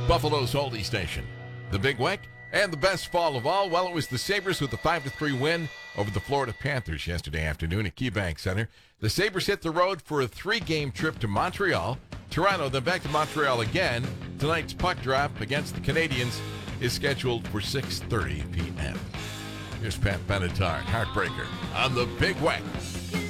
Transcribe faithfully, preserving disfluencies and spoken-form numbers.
Buffalo's oldie station. The Big Weck and the best fall of all, well, it was the Sabres with a five to three win over the Florida Panthers yesterday afternoon at KeyBank Center. The Sabres hit the road for a three-game trip to Montreal, Toronto, then back to Montreal again. Tonight's puck drop against the Canadiens is scheduled for six thirty p.m. Here's Pat Benatar, Heartbreaker, on the Big Weck.